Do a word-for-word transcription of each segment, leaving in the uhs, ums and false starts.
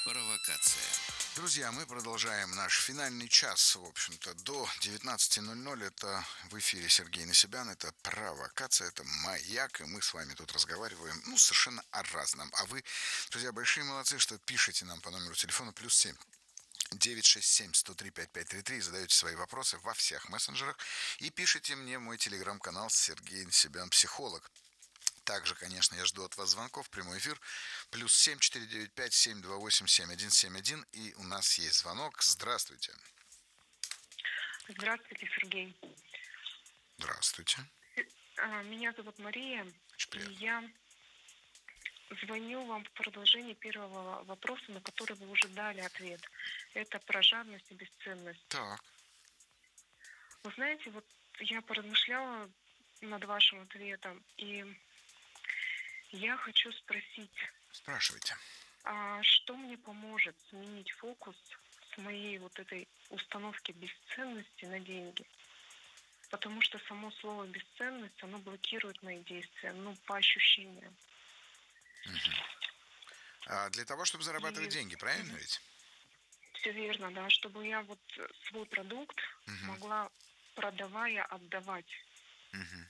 Провокация. Друзья, мы продолжаем наш финальный час, в общем-то, до девятнадцати ноль-ноль. Это в эфире Сергей Насибян, это «Провокация», это «Маяк», и мы с вами тут разговариваем, ну, совершенно о разном. А вы, друзья, большие молодцы, что пишете нам по номеру телефона плюс семь девять шесть семь сто три пять пять три три, задаете свои вопросы во всех мессенджерах и пишите мне в мой телеграм-канал Сергей Насибян, психолог. Также, конечно, я жду от вас звонков, прямой эфир, плюс семь четыре девять пять семь два восемь семь один семь один, и у нас есть звонок. Здравствуйте. Здравствуйте, Сергей. Здравствуйте. А, Меня зовут Мария, Очень и приятно. я звоню вам в продолжении первого вопроса, на который вы уже дали ответ. Это про жадность и бесценность. Так, Вы знаете, вот я поразмышляла над вашим ответом, и я хочу спросить, спрашивайте. а что мне поможет сменить фокус с моей вот этой установки бесценности на деньги? Потому что само слово «бесценность», оно блокирует мои действия, ну, по ощущениям. А для того, чтобы зарабатывать И деньги, правильно ведь? все верно, да, чтобы я вот э, свой продукт Мгм, могла, продавая, отдавать. мгм.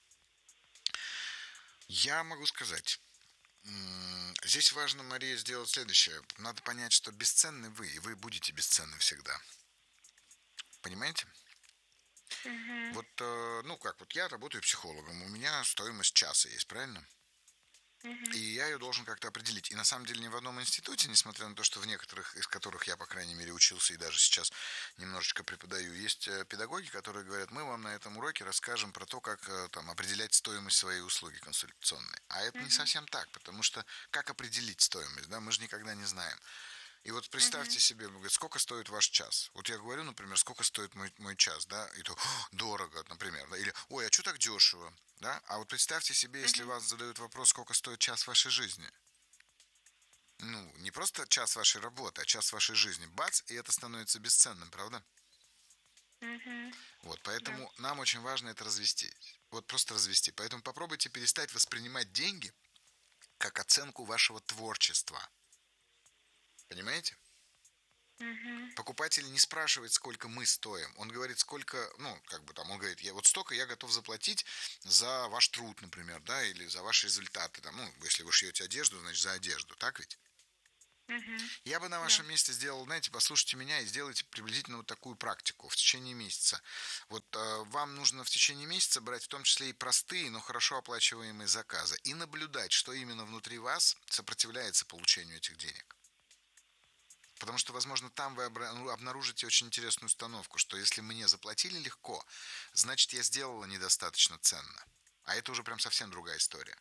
Я могу сказать, м, здесь важно, Мария, сделать следующее. Надо понять, что бесценны вы, и вы будете бесценны всегда. Понимаете? Мгм. Вот, э, ну как, вот я работаю психологом, у меня стоимость часа есть, правильно? И Мгм. я ее должен как-то определить. И на самом деле ни в одном институте, несмотря на то, что в некоторых, из которых я, по крайней мере, учился и даже сейчас немножечко преподаю, есть э, педагоги, которые говорят, мы вам на этом уроке расскажем про то, как э, там, определять стоимость своей услуги консультационной. А это не Мгм. совсем так, потому что как определить стоимость, да, мы же никогда не знаем. И вот представьте Мгм. себе, говорит, сколько стоит ваш час? Вот я говорю, например, сколько стоит мой, мой час, да, и то «О, дорого, например, да, или ой, а что так дешево, да? А вот представьте себе, если Мгм. вас задают вопрос, сколько стоит час вашей жизни. Ну, не просто час вашей работы, а час вашей жизни. Бац, и это становится бесценным, правда? Мгм. Вот, Да. поэтому нам очень важно это развести. Вот просто развести. Поэтому попробуйте перестать воспринимать деньги как оценку вашего творчества. Понимаете? Мгм. Покупатель не спрашивает, сколько мы стоим. Он говорит, сколько, ну, как бы там, он говорит, я вот столько я готов заплатить за ваш труд, например, да, или за ваши результаты. Там, ну, если вы шьете одежду, значит, за одежду, так ведь? Мгм. Я бы на Да. вашем месте сделал, знаете, послушайте меня и сделайте приблизительно вот такую практику в течение месяца. Вот э, вам нужно в течение месяца брать в том числе и простые, но хорошо оплачиваемые заказы и наблюдать, что именно внутри вас сопротивляется получению этих денег. Потому что, возможно, там вы ну, обнаружите очень интересную установку, что если мне заплатили легко, значит, я сделала недостаточно ценно. А это уже прям совсем другая история.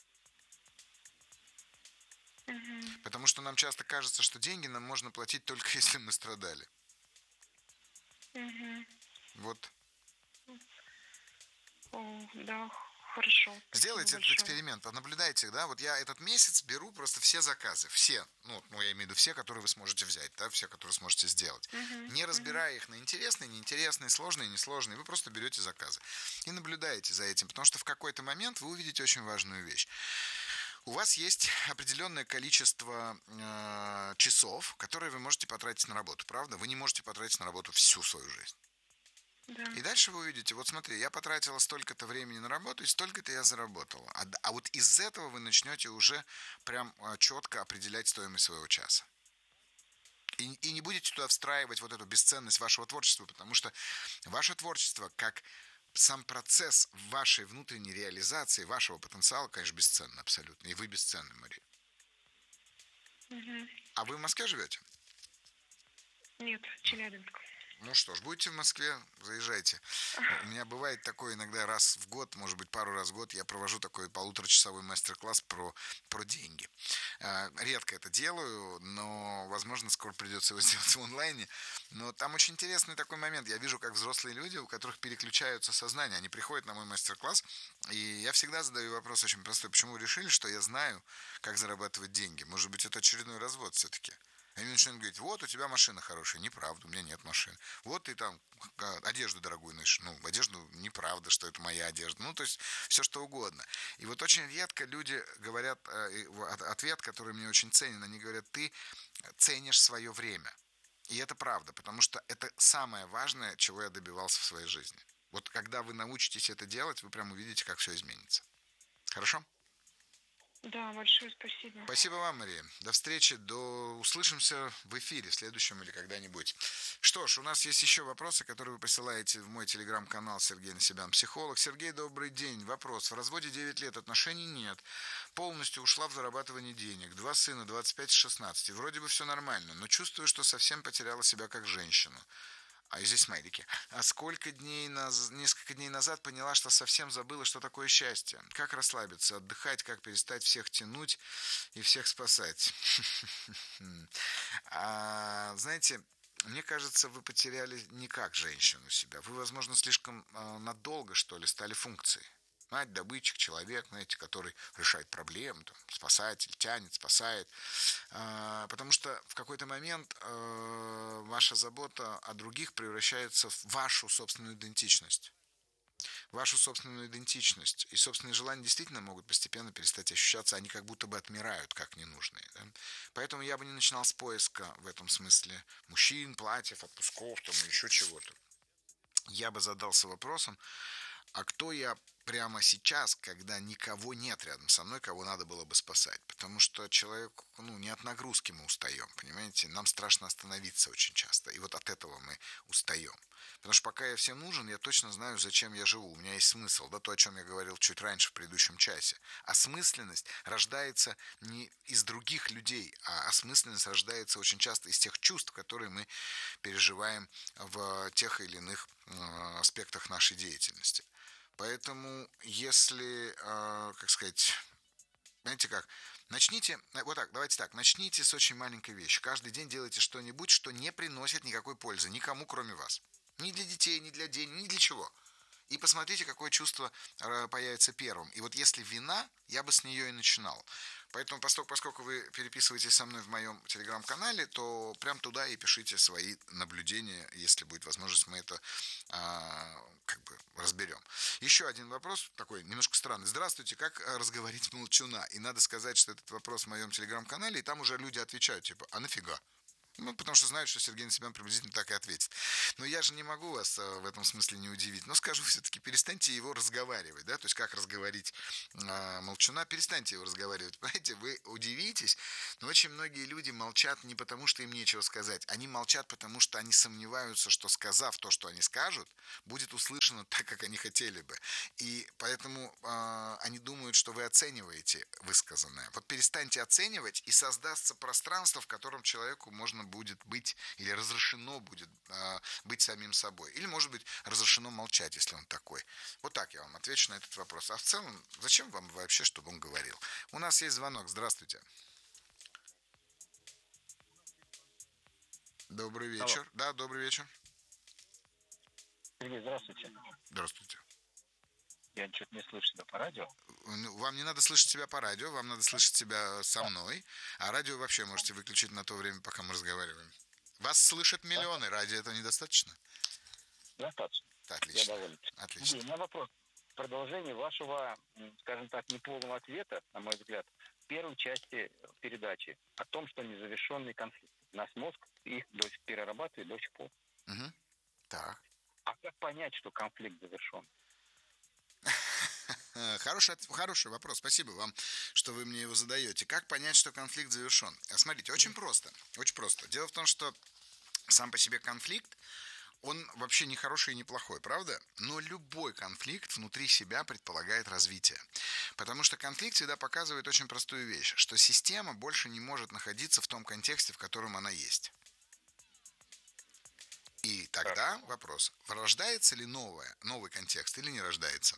Мгм. Потому что нам часто кажется, что деньги нам можно платить только если мы страдали. Мгм. Вот. О, да, хорошо. Спасибо Сделайте этот большое. эксперимент, понаблюдайте, да, вот я этот месяц беру просто все заказы, все, ну, ну, я имею в виду все, которые вы сможете взять, да, все, которые сможете сделать. Мгм. Не Мгм. разбирая их на интересные, неинтересные, сложные, несложные, вы просто берете заказы и наблюдаете за этим, потому что в какой-то момент вы увидите очень важную вещь. У вас есть определенное количество э, часов, которые вы можете потратить на работу, правда? Вы не можете потратить на работу всю свою жизнь. Да. И дальше вы увидите, вот смотри, я потратила столько-то времени на работу, и столько-то я заработала. А, а вот из этого вы начнете уже прям а, четко определять стоимость своего часа. И, и не будете туда встраивать вот эту бесценность вашего творчества, потому что ваше творчество, как сам процесс вашей внутренней реализации, вашего потенциала, конечно, бесценно абсолютно. И вы бесценны, Мария. Мгм. А вы в Москве живете? Нет, Челябинск. Ну что ж, будете в Москве, заезжайте. У меня бывает такое иногда раз в год, может быть, пару раз в год я провожу такой полуторачасовой мастер-класс про, про деньги. А, Редко это делаю, но, возможно, скоро придется его сделать в онлайне. Но там очень интересный такой момент. Я вижу, как взрослые люди, у которых переключаются сознание, они приходят на мой мастер-класс, и я всегда задаю вопрос очень простой. Почему вы решили, что я знаю, как зарабатывать деньги? Может быть, это очередной развод все-таки? Они начинают говорить, вот у тебя машина хорошая. Неправда, у меня нет машины. Вот ты там одежду дорогую носишь. Ну, одежду неправда, что это моя одежда. Ну, то есть все что угодно. И вот очень редко люди говорят, ответ, который мне очень ценен, они говорят, ты ценишь свое время. И это правда, потому что это самое важное, чего я добивался в своей жизни. Вот когда вы научитесь это делать, вы прям увидите, как все изменится. Хорошо? Да, большое спасибо. Спасибо вам, Мария. До встречи, до услышимся в эфире, в следующем или когда-нибудь. Что ж, у нас есть еще вопросы, которые вы присылаете в мой телеграм-канал Сергей Насибян, психолог. Сергей, добрый день. Вопрос. В разводе девять лет, отношений нет. Полностью ушла в зарабатывание денег. Два сына, двадцать пять и шестнадцать. И вроде бы все нормально, но чувствую, что совсем потеряла себя как женщину. А здесь смайлики. А сколько дней, наз... несколько дней назад поняла, что совсем забыла, что такое счастье. Как расслабиться, отдыхать, как перестать всех тянуть и всех спасать. А, знаете, мне кажется, вы потеряли не как женщину себя. Вы, возможно, слишком надолго, что ли, стали функцией. Знаете, добытчик, человек, знаете, который решает проблемы, там, спасатель, тянет, спасает. А, потому что в какой-то момент а, ваша забота о других превращается в вашу собственную идентичность. Вашу собственную идентичность и собственные желания действительно могут постепенно перестать ощущаться, они как будто бы отмирают, как ненужные. Да? Поэтому я бы не начинал с поиска в этом смысле мужчин, платьев, отпусков, там, еще чего-то. Я бы задался вопросом, а кто я прямо сейчас, когда никого нет рядом со мной, кого надо было бы спасать? Потому что человек, ну, не от нагрузки мы устаем, понимаете? Нам страшно остановиться очень часто, и вот от этого мы устаем. Потому что пока я всем нужен, я точно знаю, зачем я живу. У меня есть смысл, да, то, о чем я говорил чуть раньше в предыдущем часе. Осмысленность рождается не из других людей, а осмысленность рождается очень часто из тех чувств, которые мы переживаем в тех или иных аспектах нашей деятельности. Поэтому, если, э, как сказать, знаете как, начните, вот так, давайте так, начните с очень маленькой вещи. Каждый день делайте что-нибудь, что не приносит никакой пользы никому, кроме вас. Ни для детей, ни для денег, ни для чего. И посмотрите, какое чувство появится первым. И вот если вина, я бы с нее и начинал. Поэтому, поскольку вы переписываетесь со мной в моем телеграм-канале, то прям туда и пишите свои наблюдения. Если будет возможность, мы это а, как бы разберем. Еще один вопрос, такой немножко странный. Здравствуйте, как разговорить молчуна? И надо сказать, что этот вопрос в моем телеграм-канале, и там уже люди отвечают, типа, а нафига? Ну, потому что знают, что Сергей Насибян приблизительно так и ответит. Но я же не могу вас в этом смысле не удивить. Но скажу все-таки, перестаньте его разговаривать, да, то есть как разговорить э, молчуна, перестаньте его разговаривать. Понимаете, вы удивитесь, но очень многие люди молчат не потому, что им нечего сказать. Они молчат, потому что они сомневаются, что сказав то, что они скажут, будет услышано так, как они хотели бы. И поэтому э, они думают, что вы оцениваете высказанное. Вот перестаньте оценивать, и создастся пространство, в котором человеку можно будет быть, или разрешено будет э, быть самим собой. Или, может быть, разрешено молчать, если он такой. Вот так я вам отвечу на этот вопрос. А в целом, зачем вам вообще, чтобы он говорил? У нас есть звонок. Здравствуйте. Добрый вечер. Алло. Да, добрый вечер. Сергей, здравствуйте. Здравствуйте. Я что-то не слышу себя по радио. Вам не надо слышать себя по радио, вам надо слышать себя со мной. А радио вообще можете выключить на то время, пока мы разговариваем. Вас слышат миллионы, радио этого недостаточно? Достаточно. Отлично. Я доволен. Отлично. У меня вопрос. Продолжение вашего, скажем так, неполного ответа, на мой взгляд, в первой части передачи о том, что незавершенный конфликт. Наш мозг их до сих перерабатывает до сих пор. Угу. Так. А как понять, что конфликт завершен? Хороший, хороший вопрос. Спасибо вам, что вы мне его задаете. Как понять, что конфликт завершен? Смотрите, очень просто. Очень просто. Дело в том, что сам по себе конфликт, он вообще не хороший и не плохой, правда? Но любой конфликт внутри себя предполагает развитие. Потому что конфликт всегда показывает очень простую вещь, что система больше не может находиться в том контексте, в котором она есть. И тогда вопрос, рождается ли новое, новый контекст или не рождается?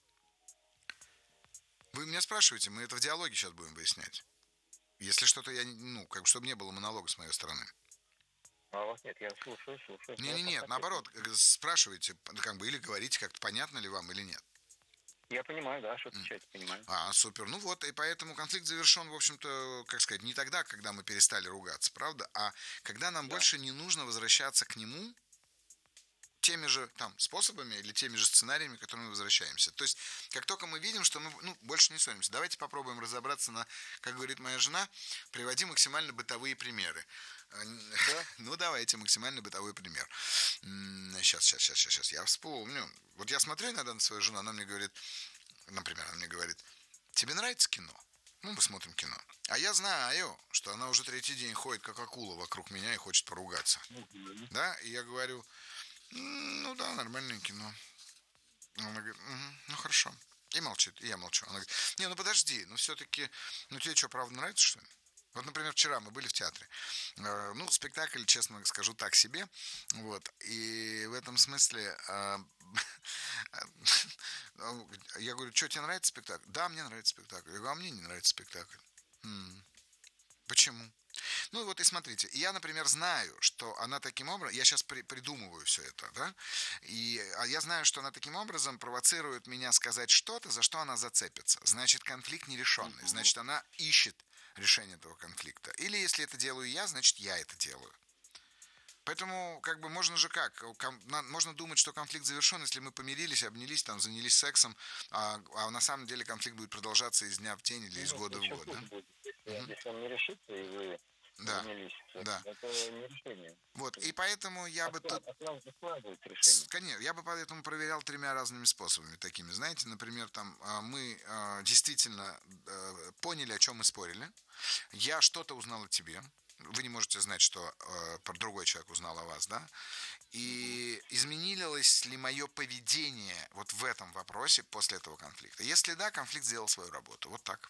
Вы меня спрашиваете, мы это в диалоге сейчас будем выяснять. Если что-то я, ну, как бы, чтобы не было монолога с моей стороны. А у вас нет, я слушаю, слушаю. Не, не, нет, наоборот, спрашивайте, как бы, или говорите, как-то понятно ли вам или нет. Я понимаю, да, что отвечать, понимаю. А, супер. Ну вот, и поэтому конфликт завершен, в общем-то, как сказать, не тогда, когда мы перестали ругаться, правда, а когда нам Да. больше не нужно возвращаться к нему теми же там способами или теми же сценариями, к которым мы возвращаемся. То есть, как только мы видим, что мы ну, больше не ссоримся, давайте попробуем разобраться на, как говорит моя жена, приводи максимально бытовые примеры. Да? Ну, давайте, максимально бытовой пример. Сейчас, сейчас, сейчас, сейчас, я вспомню. Вот я смотрю иногда на свою жену, она мне говорит, например, она мне говорит, тебе нравится кино? Ну, мы смотрим кино. А я знаю, что она уже третий день ходит, как акула, вокруг меня и хочет поругаться. Мгм. Да? И я говорю, ну да, нормальное кино. Она говорит, угу, ну хорошо. И молчит, и я молчу. Она говорит, не, ну подожди, ну все-таки, ну тебе что, правда нравится, что ли? Вот, например, вчера мы были в театре. Э, ну, спектакль, честно скажу, так себе. Вот. И в этом смысле э, я говорю, что, тебе нравится спектакль? Да, мне нравится спектакль. Я говорю, а мне не нравится спектакль. М, Почему? Ну и вот и смотрите, я, например, знаю, что она таким образом, я сейчас при, придумываю все это, да, и а я знаю, что она таким образом провоцирует меня сказать что-то, за что она зацепится. Значит, конфликт нерешенный, значит, она ищет решение этого конфликта. Или если это делаю я, значит, я это делаю. Поэтому, как бы, можно же как? Ком- на- можно думать, что конфликт завершен, если мы помирились, обнялись, там, занялись сексом, а, а на самом деле конфликт будет продолжаться из дня в день или из Ну, года в еще год, да? хуже будет, если, Мгм. если он не решится, и вы Да, занялись. да. Это не решение. Вот, и поэтому я бы тут Отклад- Откладывать С- решение. Конечно, я бы поэтому проверял тремя разными способами такими. Знаете, например, там а, мы а, действительно а, поняли, о чем мы спорили. Я что-то узнал о тебе. Вы не можете знать, что а, про другой человек узнал о вас, да? И изменилось ли мое поведение вот в этом вопросе после этого конфликта? Если да, конфликт сделал свою работу. Вот так.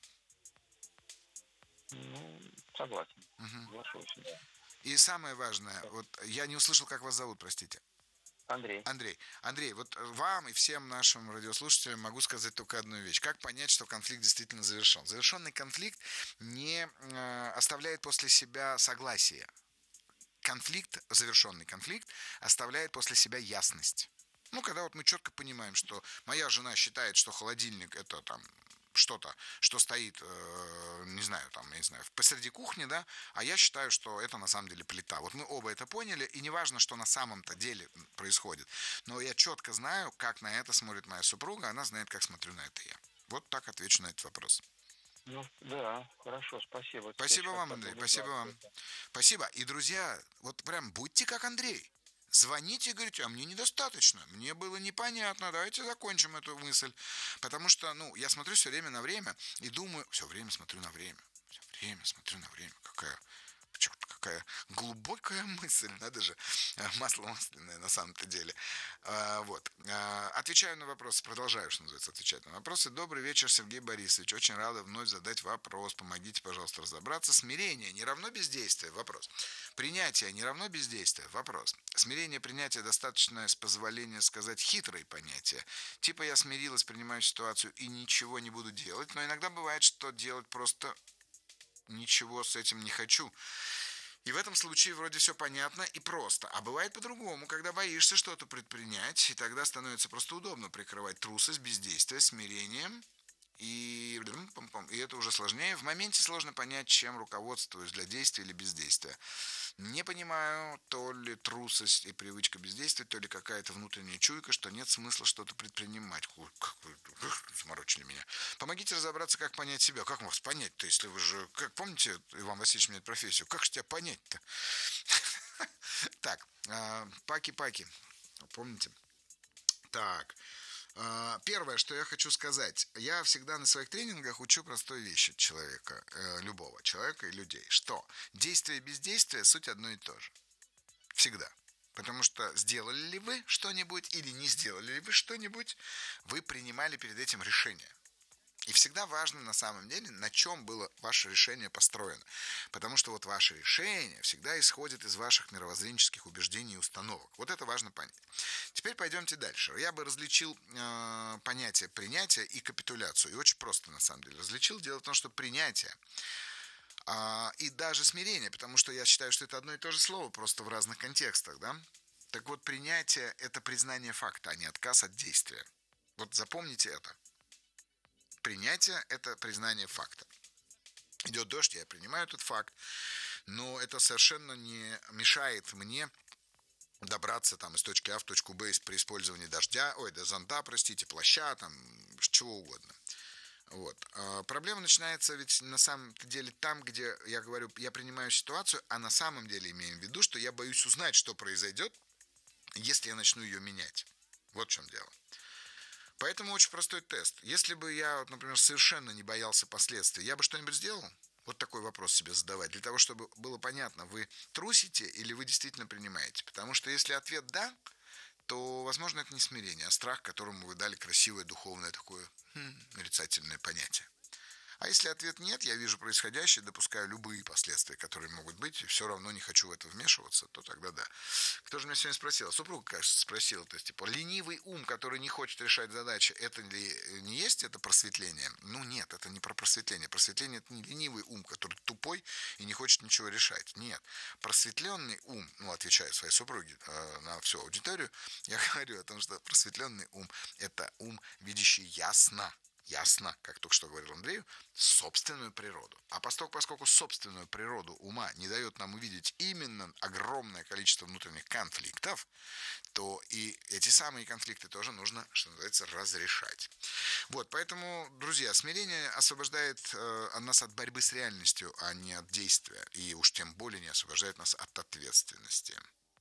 Ну, согласен. Мгм. Соглашусь, да. И самое важное, вот я не услышал, как вас зовут, простите. Андрей, Андрей, Андрей, вот вам и всем нашим радиослушателям могу сказать только одну вещь. Как понять, что конфликт действительно завершен? Завершенный конфликт не э, оставляет после себя согласия. Конфликт, завершенный конфликт, оставляет после себя ясность. Ну, когда вот мы четко понимаем, что моя жена считает, что холодильник это там что-то, что стоит, э, не знаю, там, я не знаю, посреди кухни, да, а я считаю, что это на самом деле плита. Вот мы оба это поняли, и неважно, что на самом-то деле происходит, но я четко знаю, как на это смотрит моя супруга, она знает, как смотрю на это я. Вот так отвечу на этот вопрос. ну да, хорошо, спасибо. Спасибо Сейчас вам, Андрей, подумаю, спасибо да, вам. это. Спасибо. И, друзья, вот прям будьте как Андрей. Звоните и говорите, а мне недостаточно, мне было непонятно, давайте закончим эту мысль. Потому что, ну, я смотрю все время на время и думаю, все время смотрю на время, все время смотрю на время. Какая, черт, какая глубокая мысль, надо же, масло масляное на самом-то деле. А, вот. А, отвечаю на вопросы, продолжаю, что называется, отвечать на вопросы. Добрый вечер, Сергей Борисович. Очень рада вновь задать вопрос. Помогите, пожалуйста, разобраться. Смирение не равно бездействие? Вопрос. Принятие не равно бездействие? Вопрос. Смирение, принятие достаточно, с позволения сказать, хитрые понятия. Типа я смирилась, принимаю ситуацию и ничего не буду делать. Но иногда бывает, что делать просто ничего с этим не хочу. И в этом случае вроде все понятно и просто. А бывает по-другому, когда боишься что-то предпринять, и тогда становится просто удобно прикрывать трусость, бездействие, смирением. И, и это уже сложнее. В моменте сложно понять, чем руководствуюсь, для действия или бездействия. Не понимаю, то ли трусость и привычка бездействовать, то ли какая-то внутренняя чуйка, что нет смысла что-то предпринимать. Ой, как вы заморочили меня. Помогите разобраться, как понять себя. Как вас понять-то, если вы же... Как помните, Иван Васильевич меняет профессию? Как же тебя понять-то? Так, паки-паки. Помните? Так. Первое, что я хочу сказать, я всегда на своих тренингах учу простой вещи человека, любого человека и людей, что действие и бездействие суть одно и то же. Всегда. Потому что сделали ли вы что-нибудь или не сделали ли вы что-нибудь, вы принимали перед этим решение. И всегда важно на самом деле, на чем было ваше решение построено. Потому что вот ваше решение всегда исходит из ваших мировоззренческих убеждений и установок. Вот это важно понять. Теперь пойдемте дальше. Я бы различил э, понятие принятия и капитуляцию. И очень просто на самом деле различил. Дело в том, что принятие э, и даже смирение, потому что я считаю, что это одно и то же слово, просто в разных контекстах, да? Так вот, принятие – это признание факта, а не отказ от действия. Вот запомните это. Принятие – это признание факта. Идет дождь, я принимаю этот факт, но это совершенно не мешает мне добраться там из точки А в точку Б при использовании дождя, ой, да, зонта, простите, плаща, там, чего угодно. Вот. А проблема начинается ведь на самом деле там, где я говорю, я принимаю ситуацию, а на самом деле имеем в виду, что я боюсь узнать, что произойдет, если я начну ее менять. Вот в чем дело. Поэтому очень простой тест. Если бы я, например, совершенно не боялся последствий, я бы что-нибудь сделал? Вот такой вопрос себе задавать, для того, чтобы было понятно, вы трусите или вы действительно принимаете. Потому что если ответ «да», то, возможно, это не смирение, а страх, которому вы дали красивое духовное такое хм, нарицательное понятие. А если ответ нет, я вижу происходящее, допускаю любые последствия, которые могут быть, и все равно не хочу в это вмешиваться, то тогда да. Кто же меня сегодня спросил? Супруга, кажется, спросила, то есть, типа, ленивый ум, который не хочет решать задачи, это ли не есть это просветление? Ну нет, это не про просветление. Просветление – это не ленивый ум, который тупой и не хочет ничего решать. Нет. Просветленный ум, ну, отвечаю своей супруге э, на всю аудиторию, я говорю о том, что просветленный ум – это ум, видящий ясно, ясно, как только что говорил Андрею, собственную природу. А поскольку, поскольку собственную природу ума не дает нам увидеть именно огромное количество внутренних конфликтов, то и эти самые конфликты тоже нужно, что называется, разрешать. Вот, поэтому, друзья, смирение освобождает э, нас от борьбы с реальностью, а не от действия. И уж тем более не освобождает нас от ответственности.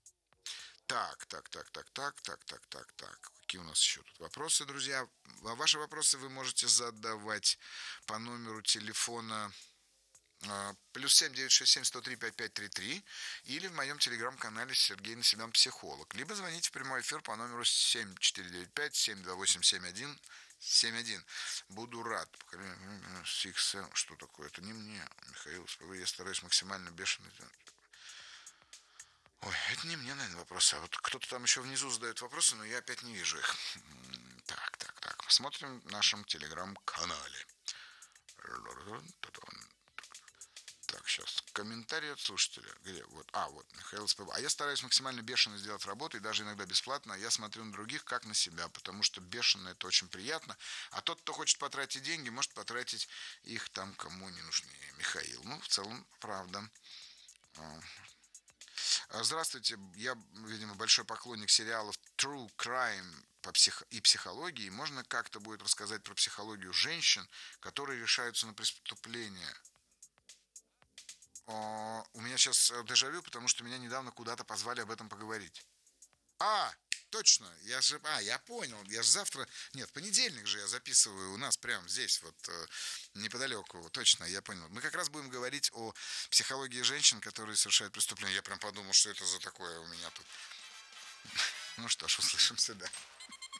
Так, так, так, так, так, так, так, так, так. Какие у нас еще тут вопросы, друзья? Ваши вопросы вы можете задавать по номеру телефона плюс семь девятьсот шестьдесят семь сто три пятьдесят пять тридцать три или в моем телеграм-канале Сергей Насибян Психолог. Либо звоните в прямой эфир по номеру семь четыре девять пять семь два восемь семь один семь один. Буду рад. Что такое? Это не мне, Михаил. Я стараюсь максимально бешено. Ой, это не мне, наверное, вопросы. А вот кто-то там еще внизу задает вопросы, но я опять не вижу их. Так, так, так. Посмотрим в нашем телеграм-канале. Так, сейчас. Комментарий от слушателя. Где? Вот. А, вот. Михаил СПБ. А я стараюсь максимально бешено сделать работу, и даже иногда бесплатно. Я смотрю на других, как на себя, потому что бешено это очень приятно. А тот, кто хочет потратить деньги, может потратить их там, кому не нужны. Михаил. Ну, в целом, правда. Здравствуйте, я, видимо, большой поклонник сериалов True Crime по псих... и психологии. Можно как-то будет рассказать про психологию женщин, которые решаются на преступления? О, у меня сейчас дежавю, потому что меня недавно куда-то позвали об этом поговорить. А, точно, я же, а, я понял, я же завтра, нет, в понедельник же я записываю у нас прямо здесь, вот, э, неподалеку, точно, я понял. Мы как раз будем говорить о психологии женщин, которые совершают преступления. Я прям подумал, что это за такое у меня тут. Ну что ж, услышимся, да.